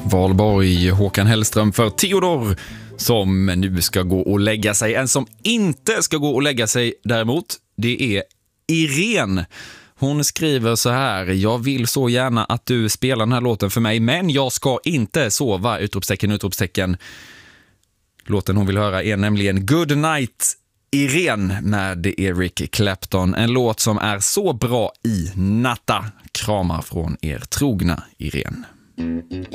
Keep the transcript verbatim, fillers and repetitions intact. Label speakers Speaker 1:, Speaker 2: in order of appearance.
Speaker 1: Valborg, Håkan Hellström för Theodor som nu ska gå och lägga sig. En som inte ska gå och lägga sig däremot, det är Irene. Hon skriver så här: jag vill så gärna att du spelar den här låten för mig, men jag ska inte sova, utropstecken, utropstecken. Låten hon vill höra är nämligen Good Night Irene med Eric Clapton. En låt som är så bra i natta. Kramar från er trogna Irene.